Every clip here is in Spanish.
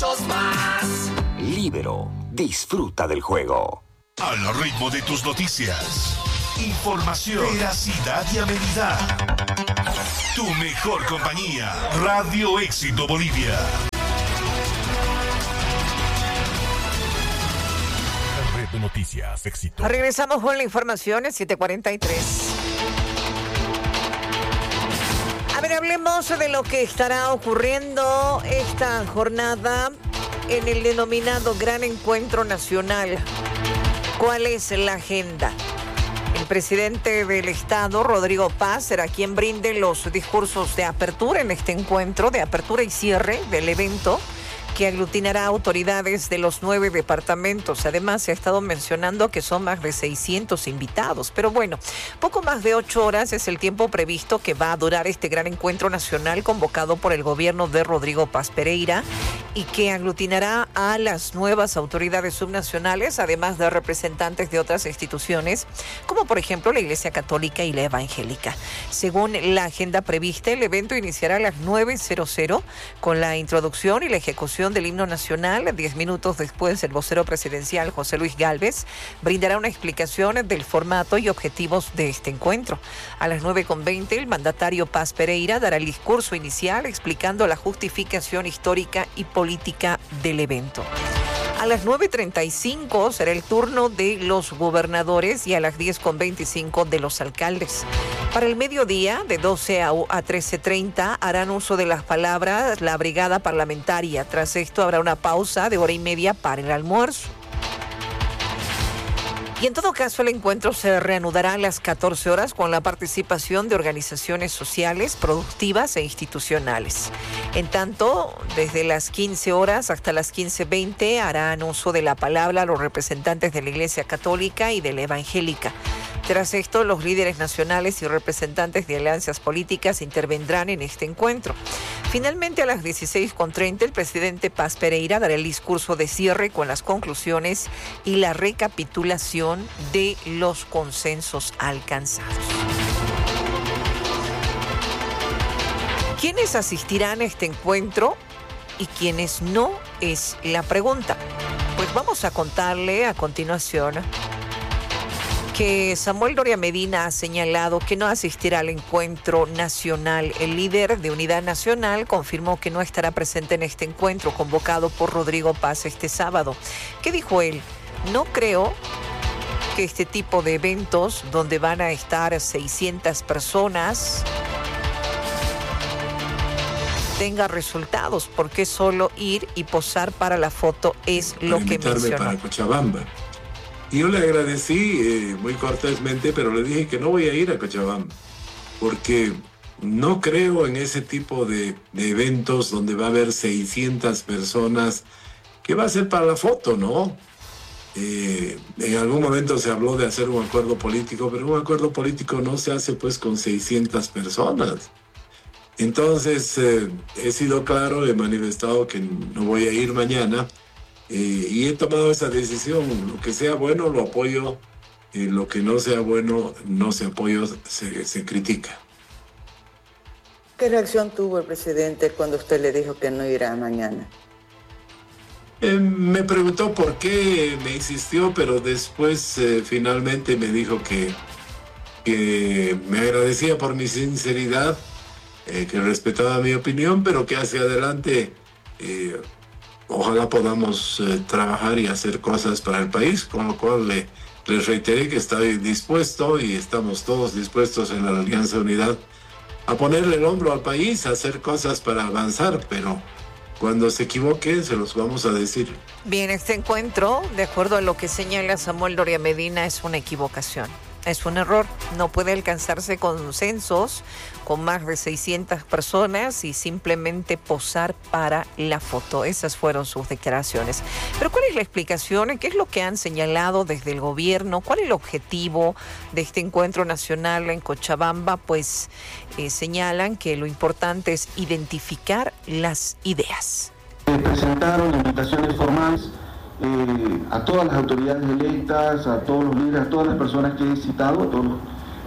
muchos más. Líbero, disfruta del juego. Al ritmo de tus noticias. Información, veracidad y amenidad. Tu mejor compañía. Radio Éxito Bolivia. Red de Noticias Éxito. Regresamos con la información en 7:43. A ver, hablemos de lo que estará ocurriendo esta jornada en el denominado Gran Encuentro Nacional. ¿Cuál es la agenda? El presidente del Estado, Rodrigo Paz, será quien brinde los discursos de apertura en este encuentro, de apertura y cierre del evento, que aglutinará autoridades de los 9 departamentos. Además, se ha estado mencionando que son más de 600 invitados. Pero bueno, poco más de 8 horas es el tiempo previsto que va a durar este gran encuentro nacional convocado por el gobierno de Rodrigo Paz Pereira y que aglutinará a las nuevas autoridades subnacionales, además de representantes de otras instituciones, como por ejemplo la Iglesia Católica y la Evangélica. Según la agenda prevista, el evento iniciará a las 9:00 con la introducción y la ejecución del himno nacional. 10 minutos después, el vocero presidencial José Luis Gálvez brindará una explicación del formato y objetivos de este encuentro. A las 9:20, el mandatario Paz Pereira dará el discurso inicial explicando la justificación histórica y política del evento. A las 9:35 será el turno de los gobernadores y a las 10:25 de los alcaldes. Para el mediodía, de 12 a 13:30, harán uso de las palabras la brigada parlamentaria. Tras esto habrá una pausa de 1:30 para el almuerzo. Y en todo caso, el encuentro se reanudará a las 14 horas con la participación de organizaciones sociales, productivas e institucionales. En tanto, desde las 15 horas hasta las 15:20 harán uso de la palabra los representantes de la Iglesia Católica y de la Evangélica. Tras esto, los líderes nacionales y representantes de alianzas políticas intervendrán en este encuentro. Finalmente, a las 16:30, el presidente Paz Pereira dará el discurso de cierre con las conclusiones y la recapitulación de los consensos alcanzados. ¿Quiénes asistirán a este encuentro y quiénes no? Es la pregunta. Pues vamos a contarle a continuación que Samuel Doria Medina ha señalado que no asistirá al encuentro nacional. El líder de Unidad Nacional confirmó que no estará presente en este encuentro convocado por Rodrigo Paz este sábado. ¿Qué dijo él? No creo que este tipo de eventos donde van a estar 600 personas tenga resultados, porque solo ir y posar para la foto es lo que mencionó. Para Cochabamba. Y yo le agradecí muy cortésmente, pero le dije que no voy a ir a Cochabamba, porque no creo en ese tipo de eventos donde va a haber 600 personas, que va a ser para la foto, ¿no? En algún momento se habló de hacer un acuerdo político, pero un acuerdo político no se hace pues con 600 personas. Entonces he sido claro, he manifestado que no voy a ir mañana y he tomado esa decisión. Lo que sea bueno lo apoyo, lo que no sea bueno no se apoya, se critica. ¿Qué reacción tuvo el presidente cuando usted le dijo que no irá mañana? Me preguntó por qué, me insistió, pero después finalmente me dijo que me agradecía por mi sinceridad, que respetaba mi opinión, pero que hacia adelante ojalá podamos trabajar y hacer cosas para el país, con lo cual les reiteré que estoy dispuesto y estamos todos dispuestos en la Alianza Unidad a ponerle el hombro al país, a hacer cosas para avanzar, pero cuando se equivoque, se los vamos a decir. Bien, este encuentro, de acuerdo a lo que señala Samuel Doria Medina, es una equivocación. Es un error. No puede alcanzarse consensos con más de 600 personas y simplemente posar para la foto. Esas fueron sus declaraciones. Pero ¿cuál es la explicación? ¿Qué es lo que han señalado desde el gobierno? ¿Cuál es el objetivo de este encuentro nacional en Cochabamba? Pues señalan que lo importante es identificar las ideas. Presentaron invitaciones formales a todas las autoridades electas, a todos los líderes, a todas las personas que he citado, a todos los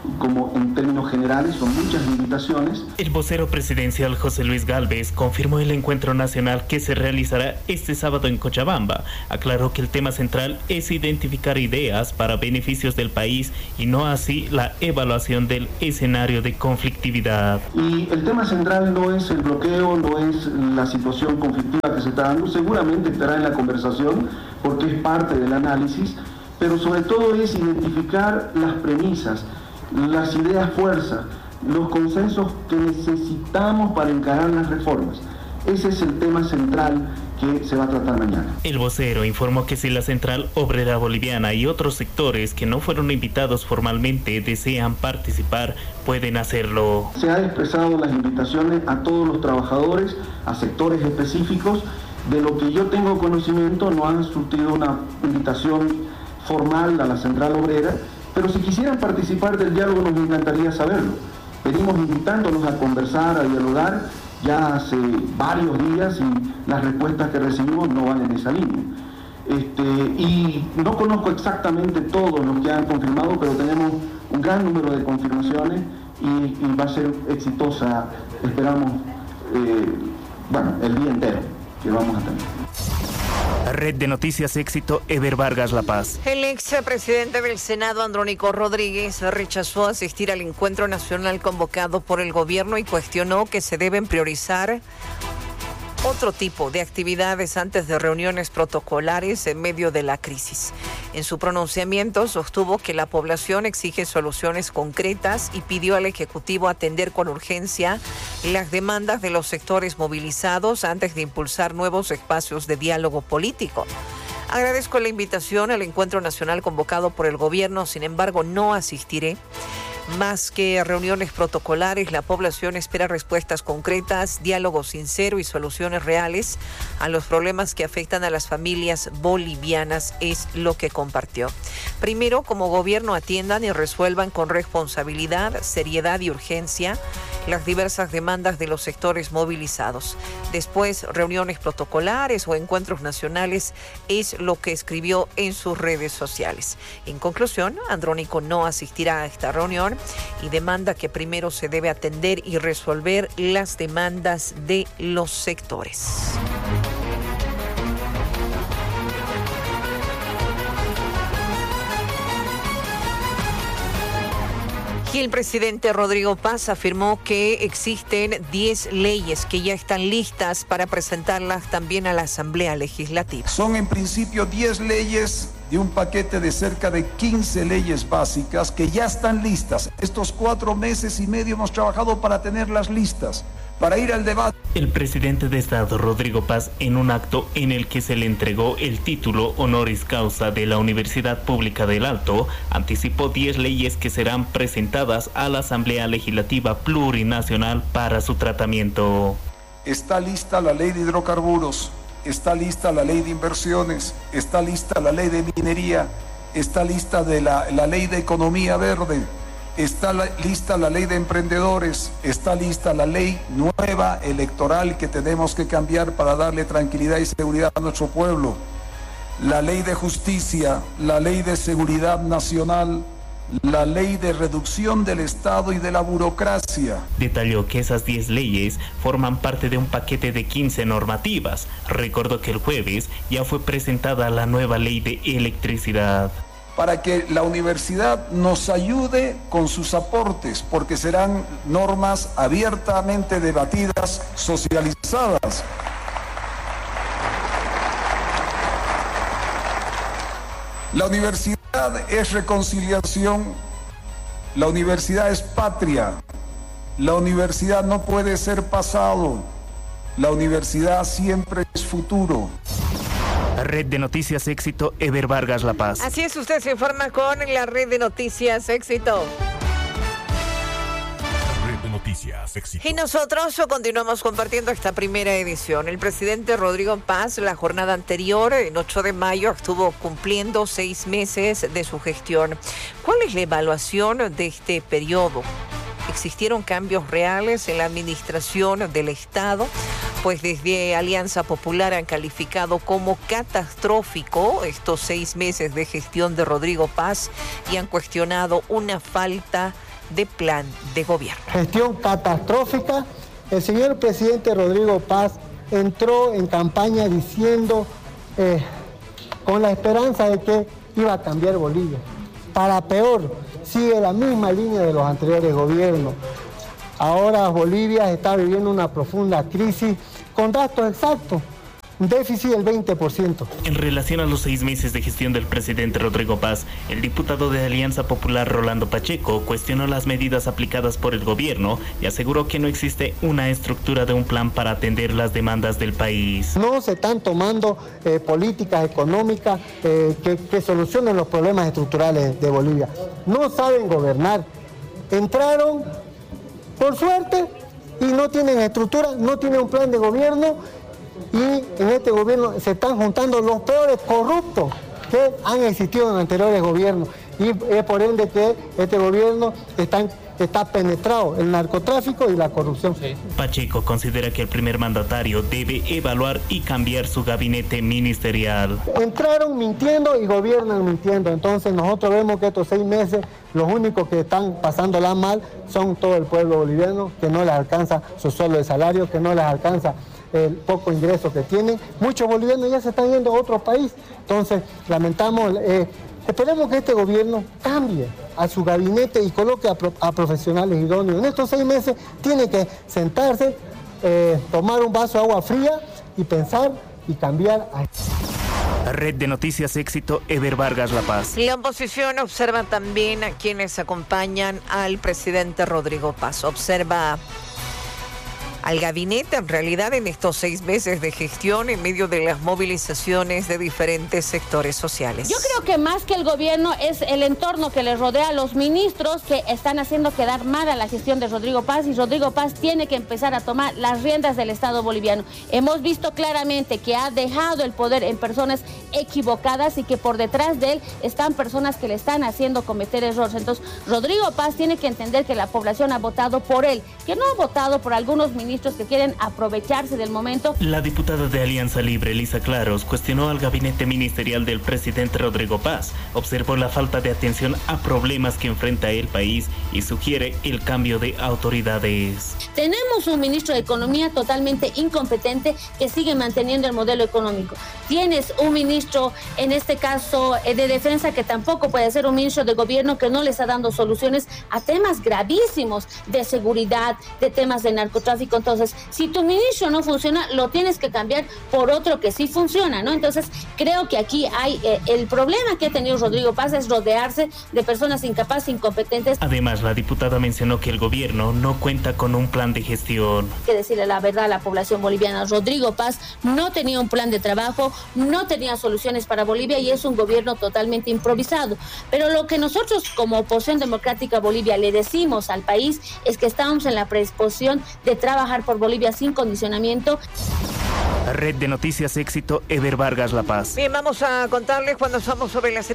como en términos generales, son muchas limitaciones. El vocero presidencial José Luis Gálvez confirmó el encuentro nacional que se realizará este sábado en Cochabamba. Aclaró que el tema central es identificar ideas para beneficios del país y no así la evaluación del escenario de conflictividad. Y el tema central no es el bloqueo, no es la situación conflictiva que se está dando, seguramente estará en la conversación porque es parte del análisis, pero sobre todo es identificar las premisas, las ideas fuerza, los consensos que necesitamos para encarar las reformas. Ese es el tema central que se va a tratar mañana. El vocero informó que si la Central Obrera Boliviana y otros sectores que no fueron invitados formalmente desean participar, pueden hacerlo. Se han expresado las invitaciones a todos los trabajadores, a sectores específicos. De lo que yo tengo conocimiento, no han surtido una invitación formal a la Central Obrera, pero si quisieran participar del diálogo nos encantaría saberlo. Venimos invitándolos a conversar, a dialogar ya hace varios días y las respuestas que recibimos no van en esa línea. Y no conozco exactamente todos los que han confirmado, pero tenemos un gran número de confirmaciones y va a ser exitosa, esperamos, el día entero que vamos a tener. Red de Noticias Éxito, Eber Vargas, La Paz. El expresidente del Senado, Andrónico Rodríguez, rechazó asistir al encuentro nacional convocado por el gobierno y cuestionó que se deben priorizar otro tipo de actividades antes de reuniones protocolares en medio de la crisis. En su pronunciamiento sostuvo que la población exige soluciones concretas y pidió al Ejecutivo atender con urgencia las demandas de los sectores movilizados antes de impulsar nuevos espacios de diálogo político. Agradezco la invitación al encuentro nacional convocado por el gobierno, sin embargo no asistiré. Más que reuniones protocolares, la población espera respuestas concretas, diálogo sincero y soluciones reales a los problemas que afectan a las familias bolivianas, es lo que compartió. Primero, como gobierno atiendan y resuelvan con responsabilidad, seriedad y urgencia las diversas demandas de los sectores movilizados. Después, reuniones protocolares o encuentros nacionales, es lo que escribió en sus redes sociales. En conclusión, Andrónico no asistirá a esta reunión y demanda que primero se debe atender y resolver las demandas de los sectores. Y el presidente Rodrigo Paz afirmó que existen 10 leyes que ya están listas para presentarlas también a la Asamblea Legislativa. Son en principio 10 leyes de un paquete de cerca de 15 leyes básicas que ya están listas. Estos 4 meses y medio hemos trabajado para tenerlas listas, para ir al debate. El presidente de Estado, Rodrigo Paz, en un acto en el que se le entregó el título honoris causa de la Universidad Pública del Alto, anticipó 10 leyes que serán presentadas a la Asamblea Legislativa Plurinacional para su tratamiento. Está lista la ley de hidrocarburos, está lista la ley de inversiones, está lista la ley de minería, está lista la ley de economía verde, está lista la ley de emprendedores, está lista la ley nueva electoral que tenemos que cambiar para darle tranquilidad y seguridad a nuestro pueblo, la ley de justicia, la ley de seguridad nacional, la ley de reducción del Estado y de la burocracia. Detalló que esas 10 leyes forman parte de un paquete de 15 normativas. Recordó que el jueves ya fue presentada la nueva ley de electricidad. Para que la universidad nos ayude con sus aportes, porque serán normas abiertamente debatidas, socializadas. La universidad es reconciliación, la universidad es patria, la universidad no puede ser pasado, la universidad siempre es futuro. Red de Noticias Éxito, Eber Vargas, La Paz. Así es, usted se informa con la Red de Noticias Éxito. Red de Noticias Éxito. Y nosotros continuamos compartiendo esta primera edición. El presidente Rodrigo Paz, la jornada anterior, en 8 de mayo, estuvo cumpliendo 6 meses de su gestión. ¿Cuál es la evaluación de este periodo? ¿Existieron cambios reales en la administración del Estado? Pues desde Alianza Popular han calificado como catastrófico estos 6 meses de gestión de Rodrigo Paz y han cuestionado una falta de plan de gobierno. Gestión catastrófica. El señor presidente Rodrigo Paz entró en campaña diciendo, con la esperanza de que iba a cambiar Bolivia. Para peor, sigue la misma línea de los anteriores gobiernos. Ahora Bolivia está viviendo una profunda crisis con datos exactos. Un déficit del 20%. En relación a los 6 meses de gestión del presidente Rodrigo Paz, el diputado de Alianza Popular Rolando Pacheco cuestionó las medidas aplicadas por el gobierno y aseguró que no existe una estructura de un plan para atender las demandas del país. No se están tomando políticas económicas que solucionen los problemas estructurales de Bolivia. No saben gobernar. Entraron por suerte y no tienen estructura, no tienen un plan de gobierno. Y en este gobierno se están juntando los peores corruptos que han existido en anteriores gobiernos. Y es por ende que este gobierno está penetrado el narcotráfico y la corrupción. Sí. Pacheco considera que el primer mandatario debe evaluar y cambiar su gabinete ministerial. Entraron mintiendo y gobiernan mintiendo. Entonces nosotros vemos que estos 6 meses los únicos que están pasándola mal son todo el pueblo boliviano, que no les alcanza su sueldo de salario, que no les alcanza el poco ingreso que tienen. Muchos bolivianos ya se están yendo a otro país. Entonces, lamentamos, esperemos que este gobierno cambie a su gabinete y coloque a profesionales idóneos. En estos 6 meses tiene que sentarse, tomar un vaso de agua fría y pensar y cambiar. Red de Noticias Éxito, Eber Vargas La Paz. La oposición observa también a quienes acompañan al presidente Rodrigo Paz. Observa al gabinete, en realidad, en estos 6 meses de gestión en medio de las movilizaciones de diferentes sectores sociales. Yo creo que más que el gobierno es el entorno que le rodea a los ministros que están haciendo quedar mal a la gestión de Rodrigo Paz, y Rodrigo Paz tiene que empezar a tomar las riendas del Estado boliviano. Hemos visto claramente que ha dejado el poder en personas equivocadas y que por detrás de él están personas que le están haciendo cometer errores. Entonces, Rodrigo Paz tiene que entender que la población ha votado por él, que no ha votado por algunos ministros que quieren aprovecharse del momento. La diputada de Alianza Libre, Elisa Claros, cuestionó al gabinete ministerial del presidente Rodrigo Paz, observó la falta de atención a problemas que enfrenta el país y sugiere el cambio de autoridades. Tenemos un ministro de Economía totalmente incompetente que sigue manteniendo el modelo económico. Tienes un ministro, en este caso, de Defensa, que tampoco puede ser un ministro de Gobierno, que no le está dando soluciones a temas gravísimos de seguridad, de temas de narcotráfico. Entonces, si tu ministro no funciona, lo tienes que cambiar por otro que sí funciona, ¿no? Entonces, creo que aquí hay el problema que ha tenido Rodrigo Paz es rodearse de personas incapaces, incompetentes. Además, la diputada mencionó que el gobierno no cuenta con un plan de gestión. Hay que decirle la verdad a la población boliviana. Rodrigo Paz no tenía un plan de trabajo, no tenía soluciones para Bolivia y es un gobierno totalmente improvisado. Pero lo que nosotros como Oposición Democrática Bolivia le decimos al país es que estamos en la predisposición de trabajar por Bolivia sin condicionamiento. Red de Noticias Éxito, Eber Vargas La Paz. Bien, vamos a contarles cuando somos sobre las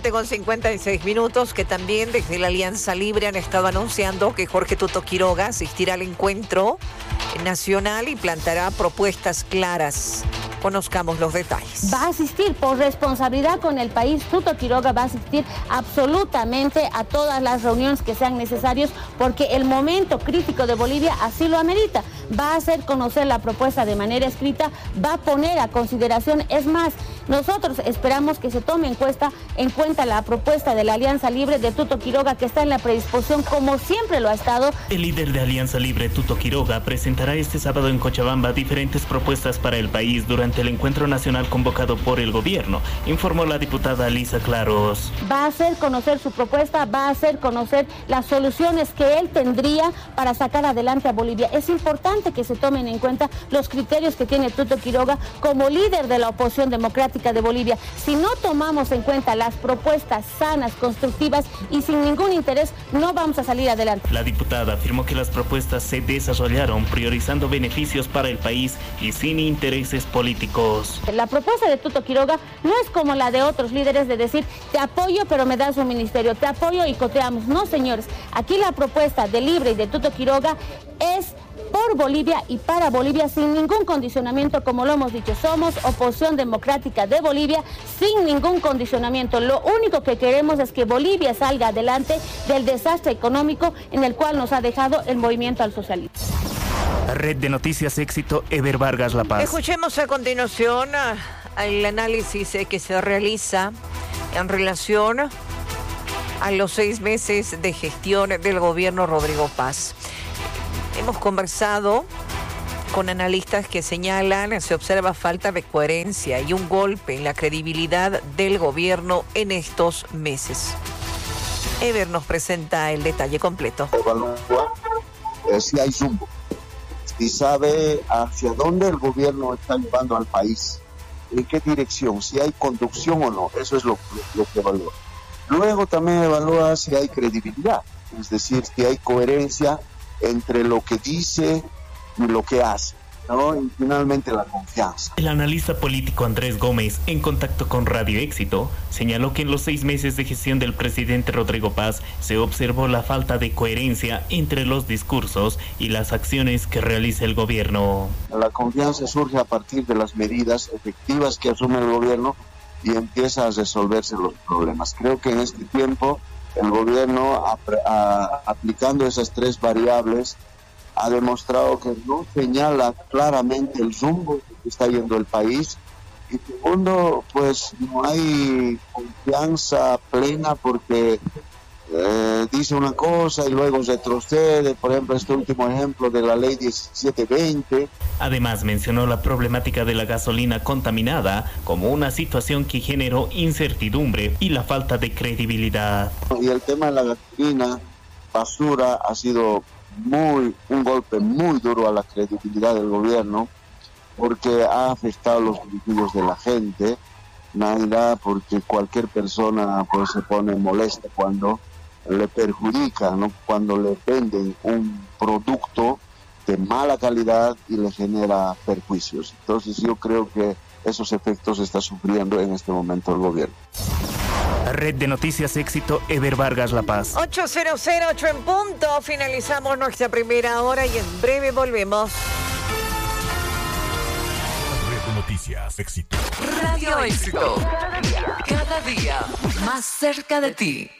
7:56 que también desde la Alianza Libre han estado anunciando que Jorge Tuto Quiroga asistirá al encuentro nacional y plantará propuestas claras. Conozcamos los detalles. Va a asistir por responsabilidad con el país. Tuto Quiroga va a asistir absolutamente a todas las reuniones que sean necesarias porque el momento crítico de Bolivia así lo amerita. Va a hacer conocer la propuesta de manera escrita, va a poner a consideración, es más, nosotros esperamos que se tome en cuenta la propuesta de la Alianza Libre de Tuto Quiroga, que está en la predisposición como siempre lo ha estado. El líder de Alianza Libre, Tuto Quiroga, presentará este sábado en Cochabamba diferentes propuestas para el país durante el encuentro nacional convocado por el gobierno, informó la diputada Elisa Claros. Va a hacer conocer su propuesta, va a hacer conocer las soluciones que él tendría para sacar adelante a Bolivia. Es importante que se tomen en cuenta los criterios que tiene Tuto Quiroga como líder de la oposición democrática de Bolivia. Si no tomamos en cuenta las propuestas sanas, constructivas y sin ningún interés, no vamos a salir adelante. La diputada afirmó que las propuestas se desarrollaron priorizando beneficios para el país y sin intereses políticos. La propuesta de Tuto Quiroga no es como la de otros líderes de decir, te apoyo pero me das un ministerio, te apoyo y coteamos. No, señores, aquí la propuesta de Libre y de Tuto Quiroga es por Bolivia y para Bolivia sin ningún condicionamiento, como lo hemos dicho. Somos oposición democrática de Bolivia sin ningún condicionamiento. Lo único que queremos es que Bolivia salga adelante del desastre económico en el cual nos ha dejado el movimiento al socialismo. Red de Noticias Éxito, Eber Vargas, La Paz. Escuchemos a continuación el análisis que se realiza en relación a los 6 meses de gestión del gobierno Rodrigo Paz. Hemos conversado con analistas que señalan se observa falta de coherencia y un golpe en la credibilidad del gobierno en estos meses. Eber nos presenta el detalle completo. Evalúa si hay rumbo y sabe hacia dónde el gobierno está llevando al país, en qué dirección, si hay conducción o no. Eso es lo que evalúa. Luego también evalúa si hay credibilidad, es decir, si hay coherencia entre lo que dice y lo que hace, ¿no? Y finalmente la confianza. El analista político Andrés Gómez, en contacto con Radio Éxito, señaló que en los 6 meses de gestión del presidente Rodrigo Paz se observó la falta de coherencia entre los discursos y las acciones que realiza el gobierno. La confianza surge a partir de las medidas efectivas que asume el gobierno y empieza a resolverse los problemas. Creo que en este tiempo el gobierno, aplicando esas 3 variables, ha demostrado que no señala claramente el rumbo que está yendo el país. Y segundo, pues no hay confianza plena porque dice una cosa y luego retrocede. Por ejemplo, este último ejemplo de la ley 1720. Además, mencionó la problemática de la gasolina contaminada como una situación que generó incertidumbre y la falta de credibilidad. Y el tema de la gasolina basura ha sido un golpe muy duro a la credibilidad del gobierno, porque ha afectado los bolsillos de la gente, porque cualquier persona pues se pone molesta cuando le perjudica, ¿no? Cuando le venden un producto de mala calidad y le genera perjuicios. Entonces yo creo que esos efectos está sufriendo en este momento el gobierno. Red de Noticias Éxito, Eber Vargas, La Paz. 8:08 en punto. Finalizamos nuestra primera hora y en breve volvemos. Red de Noticias Éxito. Radio Éxito. Cada día más cerca de ti.